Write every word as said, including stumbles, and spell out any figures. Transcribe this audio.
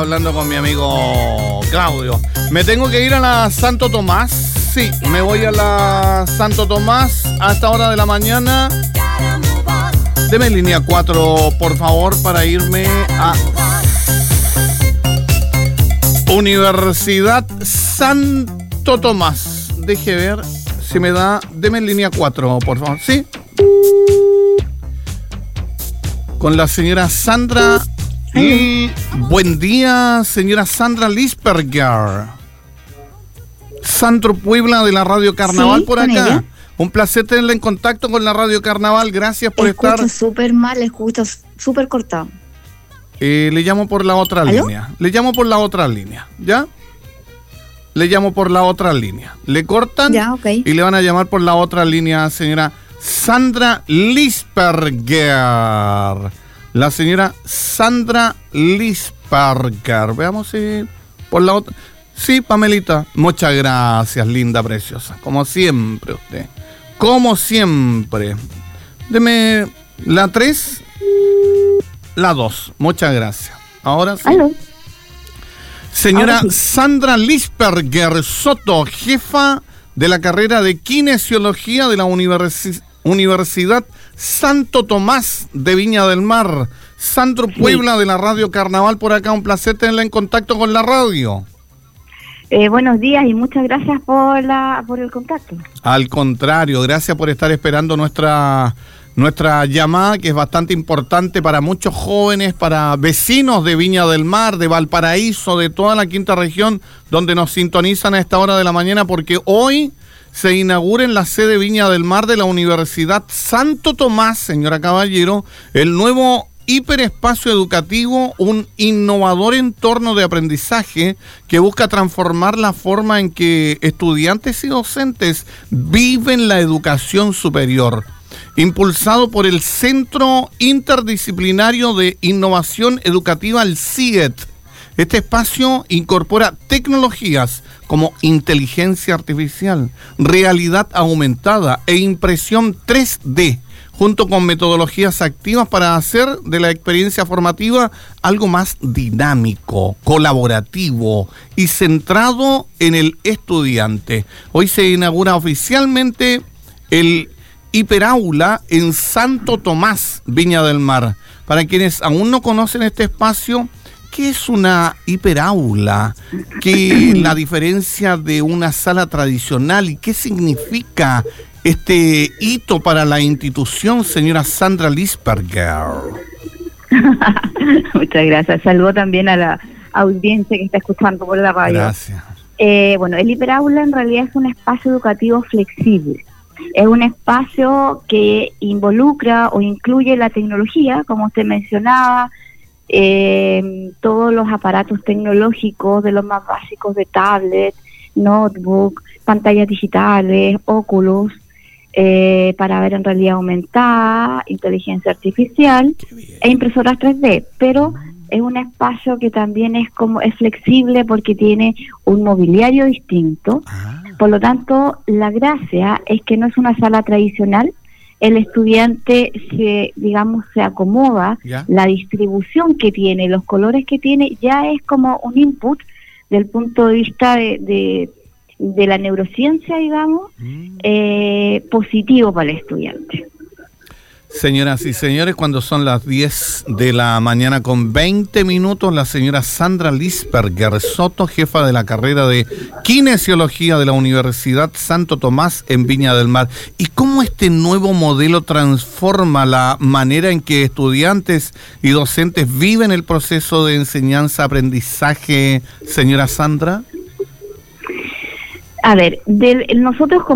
Hablando con mi amigo Claudio. ¿Me tengo que ir a la Santo Tomás? Sí, me voy a la Santo Tomás a esta hora de la mañana. Deme línea cuatro, por favor, para irme a Universidad Santo Tomás. Deje ver si me da. Deme línea cuatro, por favor. ¿Sí? Con la señora Sandra. Y buen día, señora Sandra Lisperger. Sandro Puebla de la Radio Carnaval, sí, por acá. Ella. Un placer tenerla en contacto con la Radio Carnaval. Gracias por escucho estar. Escucho súper mal, escucho súper cortado. Eh, le llamo por la otra ¿Aló? línea. Le llamo por la otra línea, ¿ya? Le llamo por la otra línea. Le cortan ya, okay. Y le van a llamar por la otra línea, señora Sandra Lisperger. La señora Sandra Lisperger. Veamos si por la otra. Sí, Pamelita. Muchas gracias, linda, preciosa. Como siempre usted. Como siempre. Deme la tres, la dos. Muchas gracias. Ahora sí. ¿Aló? Señora Ahora sí. Sandra Lisperger Soto, jefa de la carrera de Kinesiología de la Universidad Universidad Santo Tomás de Viña del Mar. Sandro Puebla, sí, de la Radio Carnaval por acá. Un placer tenerla en contacto con la radio. Eh, buenos días y muchas gracias por la por el contacto. Al contrario, gracias por estar esperando nuestra nuestra llamada, que es bastante importante para muchos jóvenes, para vecinos de Viña del Mar, de Valparaíso, de toda la quinta región, donde nos sintonizan a esta hora de la mañana, porque hoy se inaugura en la sede Viña del Mar de la Universidad Santo Tomás, señora Caballero, el nuevo hiperespacio educativo, un innovador entorno de aprendizaje que busca transformar la forma en que estudiantes y docentes viven la educación superior. Impulsado por el Centro Interdisciplinario de Innovación Educativa, el C I E T. Este espacio incorpora tecnologías como inteligencia artificial, realidad aumentada e impresión tres D, junto con metodologías activas para hacer de la experiencia formativa algo más dinámico, colaborativo y centrado en el estudiante. Hoy se inaugura oficialmente el Hiperaula en Santo Tomás, Viña del Mar. Para quienes aún no conocen este espacio, ¿qué es una hiperaula? ¿Qué es la diferencia de una sala tradicional? ¿Y qué significa este hito para la institución, señora Sandra Lisperger? Muchas gracias. Saludo también a la audiencia que está escuchando por la radio. Gracias. Eh, bueno, el hiperaula en realidad es un espacio educativo flexible. Es un espacio que involucra o incluye la tecnología, como usted mencionaba, eh, todos los aparatos tecnológicos, de los más básicos de tablet, notebook, pantallas digitales, óculos, eh, para ver en realidad aumentada, inteligencia artificial e impresoras tres D, pero es un espacio que también es como es flexible porque tiene un mobiliario distinto. Ah. Por lo tanto, la gracia es que no es una sala tradicional. El estudiante se, digamos, se acomoda, ¿ya? La distribución que tiene, los colores que tiene, ya es como un input del punto de vista de, de, de la neurociencia, digamos, mm. eh, positivo para el estudiante. Señoras y señores, cuando son las diez de la mañana con veinte minutos, la señora Sandra Lisperger Soto, jefa de la carrera de Kinesiología de la Universidad Santo Tomás en Viña del Mar. ¿Y cómo este nuevo modelo transforma la manera en que estudiantes y docentes viven el proceso de enseñanza-aprendizaje, señora Sandra? A ver, de, nosotros como